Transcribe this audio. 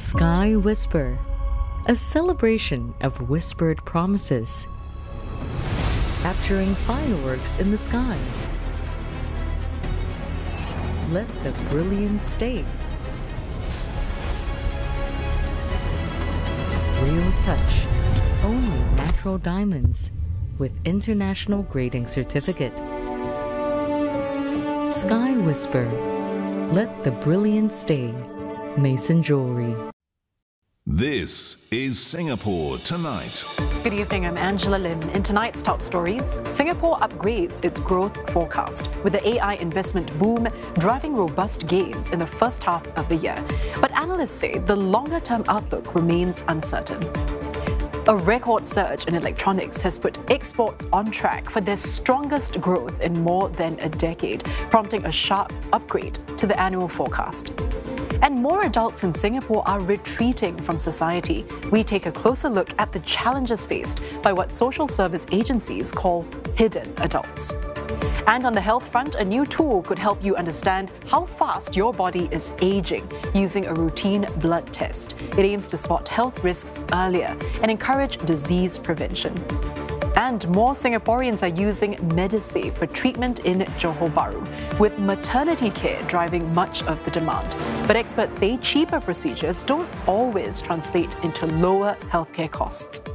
Sky Whisper, a celebration of whispered promises, capturing fireworks in the sky. Let the brilliance stay. Real touch, only natural diamonds with international grading certificate. Sky Whisper, let the brilliance stay. Mason Jewelry. This is Singapore Tonight. Good evening, I'm Angela Lim. In tonight's top stories, Singapore upgrades its growth forecast with the AI investment boom driving robust gains in the first half of the year. But analysts say the longer-term outlook remains uncertain. A record surge in electronics has put exports on track for their strongest growth in more than a decade, prompting a sharp upgrade to the annual forecast. And more adults in Singapore are retreating from society. We take a closer look at the challenges faced by what social service agencies call hidden adults. And on the health front, a new tool could help you understand how fast your body is aging using a routine blood test. It aims to spot health risks earlier and encourage disease prevention. And more Singaporeans are using Medisave for treatment in Johor Bahru, with maternity care driving much of the demand. But experts say cheaper procedures don't always translate into lower healthcare costs.